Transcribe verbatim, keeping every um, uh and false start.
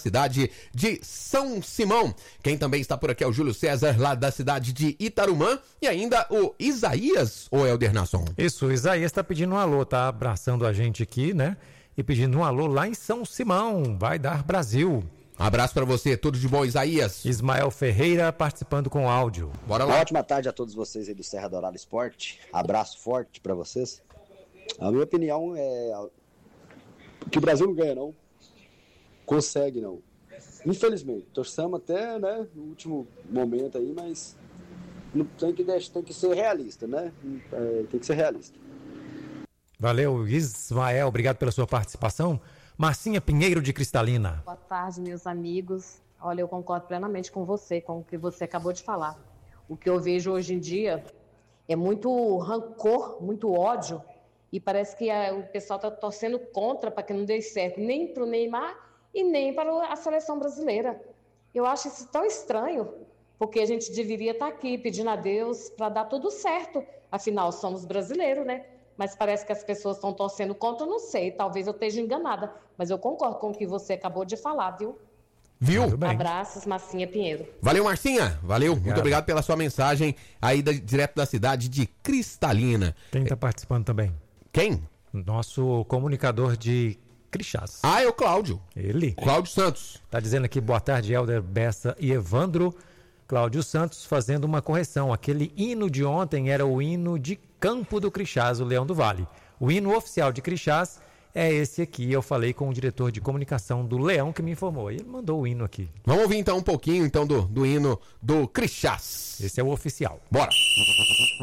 cidade de São Simão. Quem também está por aqui é o Júlio César, lá da cidade de Itarumã, e ainda o Isaías, ou Helder Nasson. Isso, o Isaías está pedindo um alô, tá abraçando a gente aqui, né? E pedindo um alô lá em São Simão, vai dar Brasil. Abraço para você, tudo de bom, Isaías. Ismael Ferreira participando com áudio. Bora lá. Uma ótima tarde a todos vocês aí do Serra Dourada Esporte. Abraço forte para vocês. A minha opinião é que o Brasil não ganha, não. Consegue, não. Infelizmente. Torçamos até, né, no último momento aí, mas não tem que, deixar, tem que ser realista, né? É, tem que ser realista. Valeu, Ismael. Obrigado pela sua participação. Marcinha Pinheiro de Cristalina. Boa tarde, meus amigos. Olha, eu concordo plenamente com você, com o que você acabou de falar. O que eu vejo hoje em dia é muito rancor, muito ódio, e parece que a, o pessoal está torcendo contra para que não dê certo, nem para o Neymar e nem para a seleção brasileira. Eu acho isso tão estranho, porque a gente deveria estar aqui pedindo a Deus para dar tudo certo. Afinal, somos brasileiros, né? Mas parece que as pessoas estão torcendo contra, eu não sei, talvez eu esteja enganada, mas eu concordo com o que você acabou de falar, viu? Viu? Abraços, Marcinha Pinheiro. Valeu, Marcinha. Valeu. Obrigado. Muito obrigado pela sua mensagem aí da, direto da cidade de Cristalina. Quem está participando também? Quem? Nosso comunicador de Crixás. Ah, é o Cláudio. Ele. Cláudio Santos. Está dizendo aqui, boa tarde, Helder, Bessa e Evandro. Cláudio Santos fazendo uma correção. Aquele hino de ontem era o hino de Campo do Crixás, o Leão do Vale. O hino oficial de Crixás é esse aqui. Eu falei com o diretor de comunicação do Leão que me informou. Ele mandou o hino aqui. Vamos ouvir então um pouquinho então do, do hino do Crixás. Esse é o oficial. Bora!